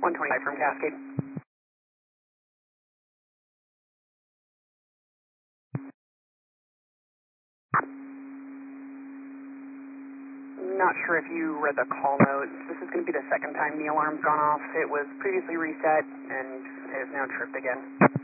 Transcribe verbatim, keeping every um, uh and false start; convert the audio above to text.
one twenty-five from Cascade. Not sure if you read the call notes. This is going to be the second time the alarm's gone off. It was previously reset and it is now tripped again.